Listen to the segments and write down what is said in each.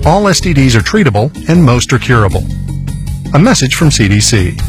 All STDs are treatable and most are curable. A message from CDC.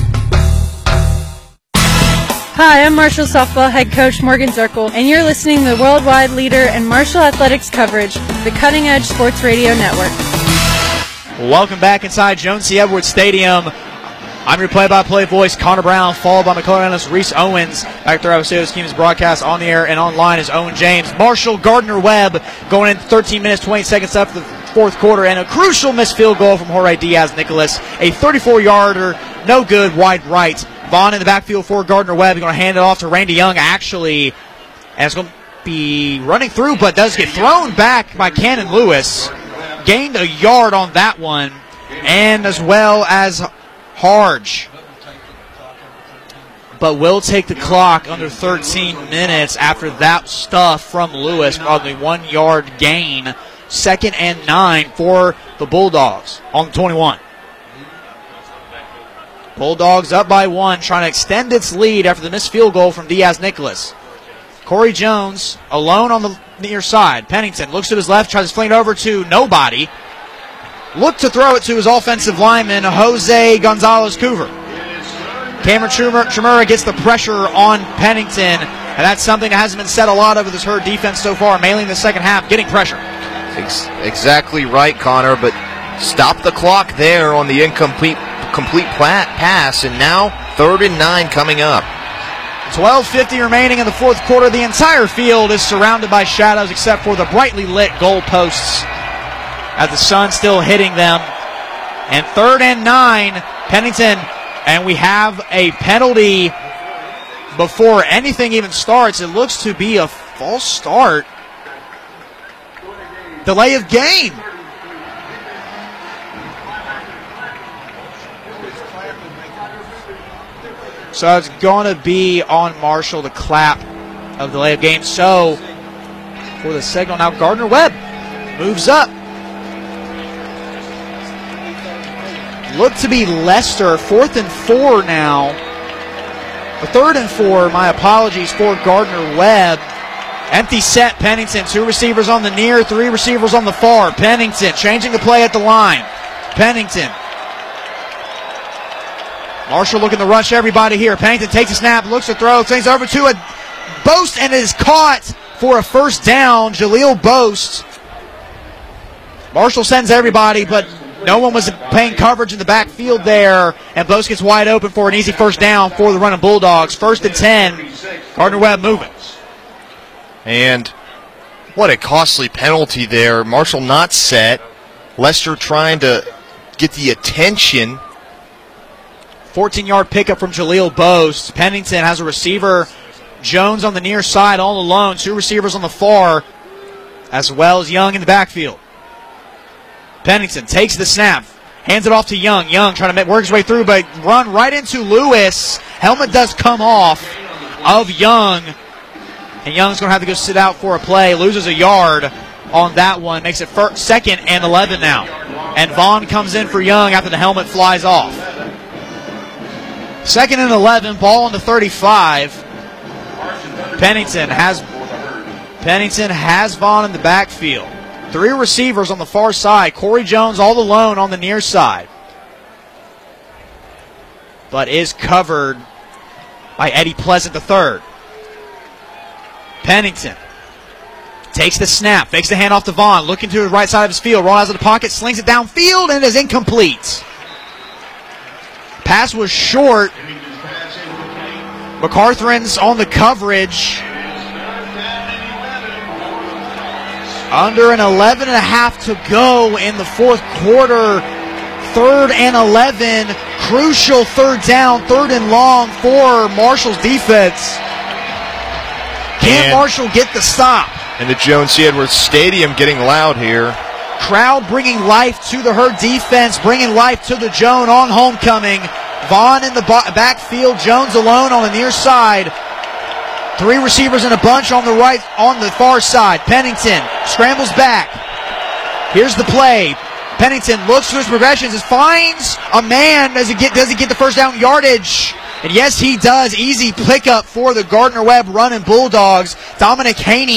Hi, I'm Marshall softball head coach Morgan Zirkle, and you're listening to the worldwide leader in Marshall athletics coverage, the Cutting Edge Sports Radio Network. Welcome back inside Jones C. Edwards Stadium. I'm your play-by-play voice, Connor Brown, followed by my co-analyst Reese Owens. Back there, Iowa Schemes broadcast on the air and online is Owen James. Marshall Gardner-Webb going in 13 minutes, 20 seconds left of the fourth quarter, and a crucial missed field goal from Jorge Diaz-Nicolas. A 34-yarder, no good, wide right. Vaughn in the backfield for Gardner-Webb. He's going to hand it off to Randy Young, actually. And it's going to be running through, but does get thrown back by Cannon Lewis. Gained a yard on that one, and as well as Harge. But will take the clock under 13 minutes after that stuff from Lewis. Probably 1 yard gain. 2nd and 9 for the Bulldogs on the 21. Bulldogs up by 1, trying to extend its lead after the missed field goal from Diaz-Nicolas. Corey Jones alone on the near side. Pennington looks to his left, tries to fling it over to nobody. Looked to throw it to his offensive lineman, Jose Gonzalez-Coover. Cameron Chimura gets the pressure on Pennington, and that's something that hasn't been said a lot of this Herd defense so far, mainly in the second half, getting pressure. Exactly right, Connor, but stop the clock there on the incomplete pass, and now 3rd and 9 coming up. 12:50 remaining in the fourth quarter. The entire field is surrounded by shadows except for the brightly lit goal posts as the sun's still hitting them. And 3rd and 9, Pennington, and we have a penalty before anything even starts. It looks to be a false start. Delay of game. So it's going to be on Marshall to clap of delay of game. So for the signal now, Gardner-Webb moves up. Look to be Lester, 4th and 4 now. Or 3rd and 4, my apologies, for Gardner-Webb. Empty set, Pennington. 2 receivers on the near, 3 receivers on the far. Pennington changing the play at the line. Pennington. Marshall looking to rush everybody here. Pennington takes a snap, looks to throw, things over to a Boast, and it is caught for a first down. Jaleel Boast. Marshall sends everybody, but no one was paying coverage in the backfield there, and Boast gets wide open for an easy first down for the running Bulldogs. 1st and 10. Gardner-Webb moving. And what a costly penalty there. Marshall not set. Lester trying to get the attention. 14-yard pickup from Jaleel Boast. Pennington has a receiver. Jones on the near side all alone. 2 receivers on the far, as well as Young in the backfield. Pennington takes the snap. Hands it off to Young. Young trying to work his way through, but run right into Lewis. Helmet does come off of Young. And Young's going to have to go sit out for a play. Loses a yard on that one. Makes it 2nd and 11 now. And Vaughn comes in for Young after the helmet flies off. 2nd and 11. Ball on the 35. Pennington has Vaughn in the backfield. 3 receivers on the far side. Corey Jones all alone on the near side. But is covered by Eddie Pleasant III. Pennington takes the snap, fakes the handoff to Vaughn, looking to the right side of his field, rolls out of the pocket, slings it downfield, and it is incomplete. Pass was short. McCarthrans on the coverage. Under an 11.5 to go in the fourth quarter. 3rd and 11. Crucial 3rd down, 3rd and long for Marshall's defense. Can Marshall get the stop? And the Jones C. Edwards Stadium getting loud here. Crowd bringing life to the Herd defense, bringing life to the Joan on homecoming. Vaughn in the backfield, Jones alone on the near side. 3 receivers in a bunch on the right, on the far side. Pennington scrambles back. Here's the play. Pennington looks through his progressions, finds a man. Does he get the first down yardage? And yes, he does. Easy pickup for the Gardner-Webb running Bulldogs. Dominic Haney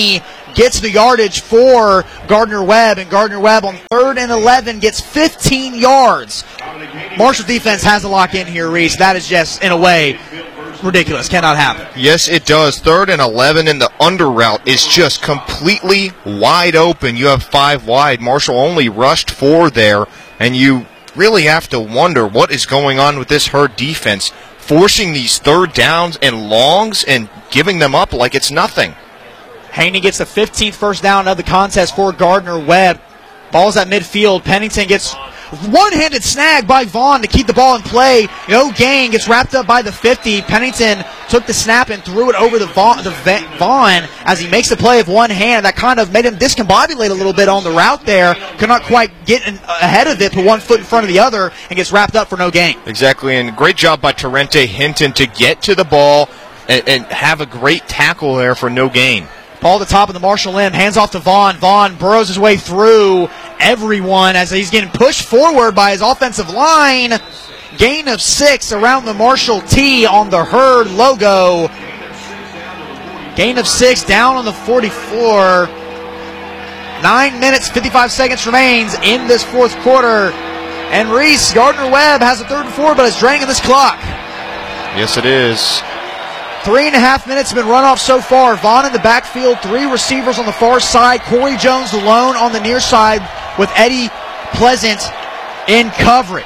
gets the yardage for Gardner-Webb, and Gardner-Webb on 3rd and 11 gets 15 yards. Marshall defense has to lock in here, Reese. That is just, in a way, ridiculous. Cannot happen. Yes, it does. 3rd and 11, and the under route is just completely wide open. You have 5 wide. Marshall only rushed 4 there, and you really have to wonder what is going on with this Herd defense, forcing these 3rd downs and longs and giving them up like it's nothing. Haney gets the 15th first down of the contest for Gardner-Webb. Ball's at midfield. Pennington gets one-handed snag by Vaughn to keep the ball in play. No gain. Gets wrapped up by the 50. Pennington took the snap and threw it over the Vaughn as he makes the play of one hand. That kind of made him discombobulate a little bit on the route there. Could not quite get ahead of it, put one foot in front of the other, and gets wrapped up for no gain. Exactly, and great job by Terrente Hinton to get to the ball and have a great tackle there for no gain. Ball at the top of the Marshall end, hands off to Vaughn. Vaughn burrows his way through everyone as he's getting pushed forward by his offensive line. Gain of 6 around the Marshall T on the Herd logo. Gain of 6 down on the 44. 9 minutes, 55 seconds remains in this 4th quarter. And Reese, Gardner-Webb has a 3rd and 4, but it's draining this clock. Yes, it is. 3.5 minutes have been run off so far. Vaughn in the backfield, 3 receivers on the far side. Corey Jones alone on the near side with Eddie Pleasant in coverage.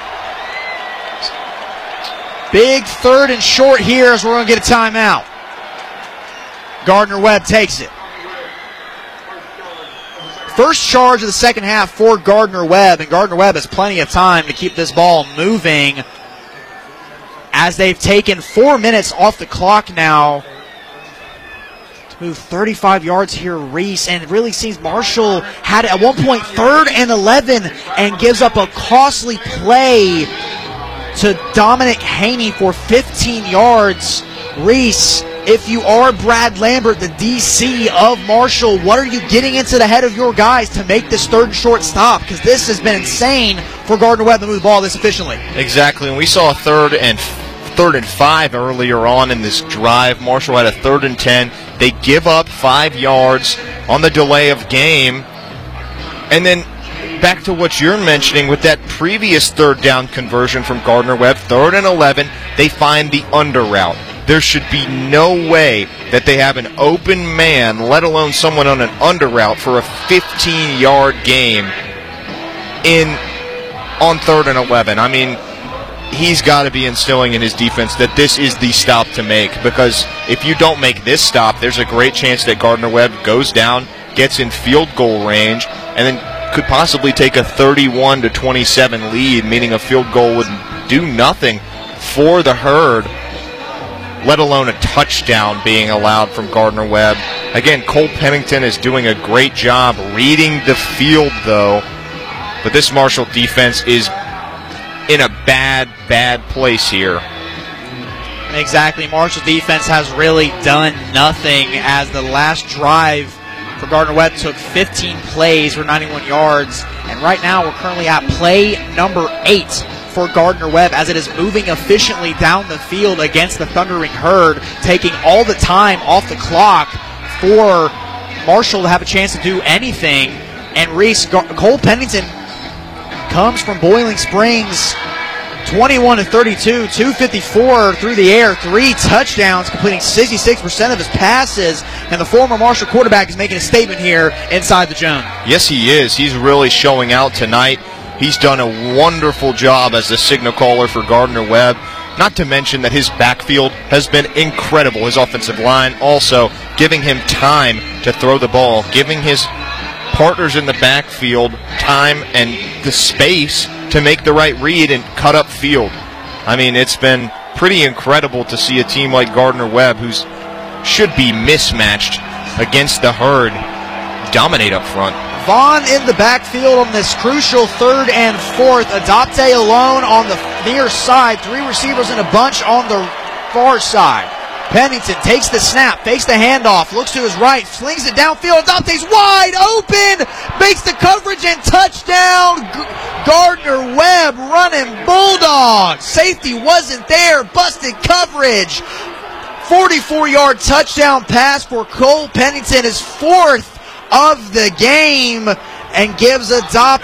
Big 3rd and short here as we're going to get a timeout. Gardner-Webb takes it. First charge of the second half for Gardner-Webb, and Gardner-Webb has plenty of time to keep this ball moving, as they've taken 4 minutes off the clock now to move 35 yards here, Reese. And it really seems Marshall had at one point 3rd and 11 and gives up a costly play to Dominic Haney for 15 yards. Reese, if you are Brad Lambert, the DC of Marshall, what are you getting into the head of your guys to make this 3rd and short stop? Because this has been insane for Gardner-Webb to move the ball this efficiently. Exactly, and we saw a 3rd and 5 earlier on in this drive. Marshall had a 3rd and 10. They give up 5 yards on the delay of game. And then back to what you're mentioning with that previous 3rd down conversion from Gardner-Webb, 3rd and 11, they find the under route. There should be no way that they have an open man, let alone someone on an under route for a 15-yard game on 3rd and 11. I mean, he's got to be instilling in his defense that this is the stop to make, because if you don't make this stop, there's a great chance that Gardner-Webb goes down, gets in field goal range, and then could possibly take a 31-27 lead, meaning a field goal would do nothing for the Herd, let alone a touchdown being allowed from Gardner-Webb. Again, Cole Pennington is doing a great job reading the field, though, but this Marshall defense is in a bad place here. Exactly. Marshall defense has really done nothing, as the last drive for Gardner-Webb took 15 plays for 91 yards. And right now we're currently at play number 8 for Gardner-Webb, as it is moving efficiently down the field against the Thundering Herd, taking all the time off the clock for Marshall to have a chance to do anything. And Reese, Cole Pennington comes from Boiling Springs, 21-32, 254 through the air, 3 touchdowns, completing 66% of his passes, and the former Marshall quarterback is making a statement here inside the Jones. Yes, he is. He's really showing out tonight. He's done a wonderful job as the signal caller for Gardner-Webb, not to mention that his backfield has been incredible. His offensive line also giving him time to throw the ball, giving his partners in the backfield time and the space to make the right read and cut up field. I mean, it's been pretty incredible to see a team like Gardner-Webb, who should be mismatched against the Herd, dominate up front. Vaughn in the backfield on this crucial 3rd and 4th. Adopte alone on the near side. 3 receivers in a bunch on the far side. Pennington takes the snap, fakes the handoff, looks to his right, slings it downfield. Adopte's wide open, makes the coverage and touchdown. Gardner-Webb running Bulldogs. Safety wasn't there, busted coverage. 44-yard touchdown pass for Cole Pennington, his 4th of the game, and gives a